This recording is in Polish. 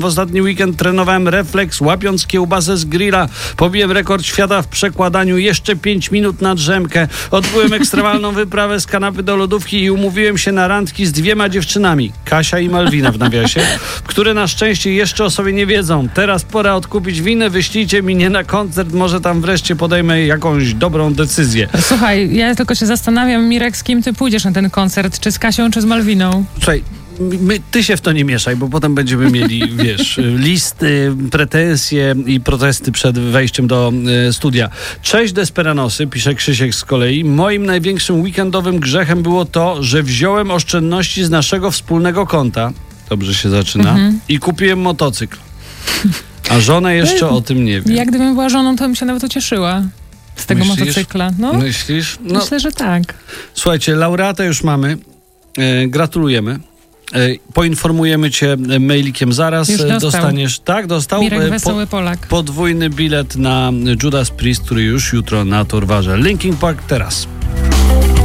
W ostatni weekend trenowałem refleks, łapiąc kiełbasę z grilla. Pobiłem rekord świata w przekładaniu jeszcze 5 minut na drzemkę. Odbyłem ekstremalną wyprawę z kanapy do lodówki i umówiłem się na randki z 2 dziewczynami. Kasia i Malwina w nawiasie, które na szczęście jeszcze o sobie nie wiedzą. Teraz pora odkupić winę, wyślijcie mnie na koncert, może tam wreszcie podejmę jakąś dobrą decyzję. Słuchaj, ja tylko się zastanawiam, Mirek, z kim ty pójdziesz na ten koncert? Czy z Kasią, czy z Malwiną? Słuchaj, ty się w to nie mieszaj, bo potem będziemy mieli, wiesz, listy, pretensje i protesty przed wejściem do studia. Cześć Desperanosy, pisze Krzysiek z kolei. Moim największym weekendowym grzechem było to, że wziąłem oszczędności z naszego wspólnego konta. Dobrze się zaczyna. I kupiłem motocykl. A żona jeszcze o tym nie wie. Jak gdybym była żoną, to bym się nawet ucieszyła z tego motocykla. No, Myślisz? No, myślę, że tak. Słuchajcie, laureatę już mamy. Gratulujemy. Poinformujemy cię mailikiem zaraz. Już dostał. Dostaniesz. Tak, dostał. Mirek Wesoły Polak. Podwójny bilet na Judas Priest, który już jutro na Torwarze. Linkin Park teraz.